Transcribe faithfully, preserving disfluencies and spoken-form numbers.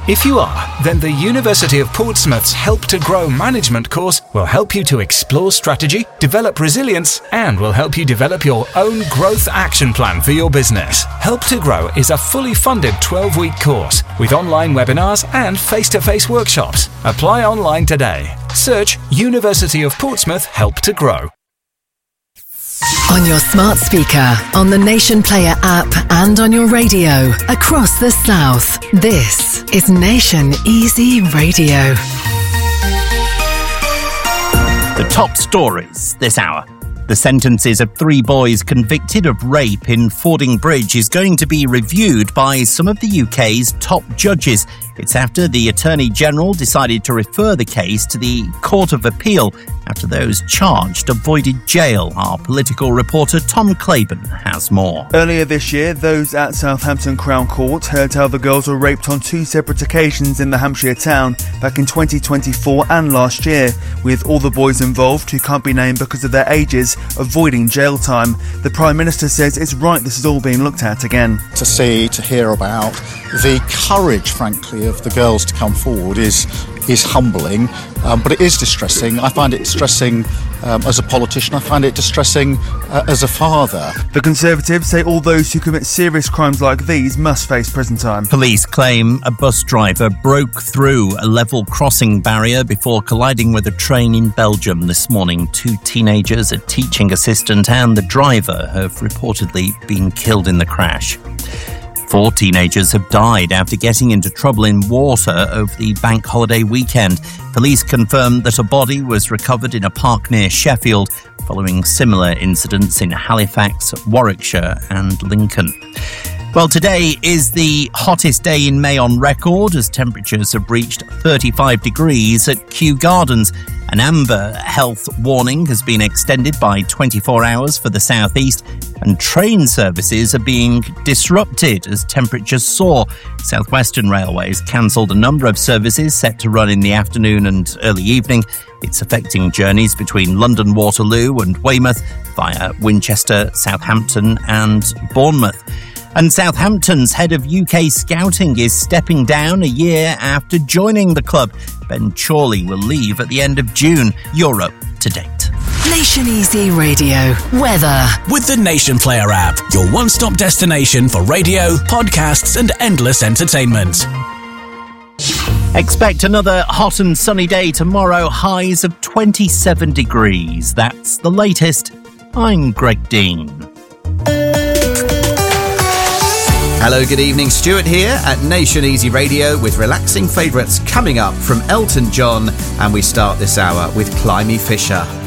If you are, then the University of Portsmouth's Help to Grow management course will help you to explore strategy, develop resilience, and will help you develop your own growth action plan for your business. Help to Grow is a fully funded twelve-week course with online webinars and face-to-face workshops. Apply online today. Search University of Portsmouth Help to Grow. On your smart speaker, on the Nation Player app, and on your radio across the South. This is Nation Easy Radio. The top stories this hour. The sentences of three boys convicted of rape in Fording Bridge is going to be reviewed by some of the U K's top judges. It's after the Attorney General decided to refer the case to the Court of Appeal after those charged avoided jail. Our political reporter Tom Claiborne has more. Earlier this year, those at Southampton Crown Court heard how the girls were raped on two separate occasions in the Hampshire town back in twenty twenty-four and last year, with all the boys involved, who can't be named because of their ages, avoiding jail time. The Prime Minister says it's right this is all being looked at again. To see, to hear about the courage, frankly, of the girls to come forward is is humbling, um, but it is distressing. I find it distressing um, as a politician. I find it distressing uh, as a father. The Conservatives say all those who commit serious crimes like these must face prison time. Police claim a bus driver broke through a level crossing barrier before colliding with a train in Belgium this morning. Two teenagers, a teaching assistant and the driver have reportedly been killed in the crash. Four teenagers have died after getting into trouble in water over the bank holiday weekend. Police confirmed that a body was recovered in a park near Sheffield following similar incidents in Halifax, Warwickshire and Lincoln. Well, today is the hottest day in May on record as temperatures have reached thirty-five degrees at Kew Gardens. An amber health warning has been extended by twenty-four hours for the southeast, and train services are being disrupted as temperatures soar. South Western Railways cancelled a number of services set to run in the afternoon and early evening. It's affecting journeys between London Waterloo and Weymouth via Winchester, Southampton and Bournemouth. And Southampton's head of U K scouting is stepping down a year after joining the club. Ben Chorley will leave at the end of June. Europe to date. Nation Easy Radio. Weather. With the Nation Player app, your one-stop destination for radio, podcasts and endless entertainment. Expect another hot and sunny day tomorrow, highs of twenty-seven degrees. That's the latest. I'm Greg Dean. Hello, good evening. Stuart here at Nation Easy Radio with relaxing favourites coming up from Elton John, and we start this hour with Climby Fisher.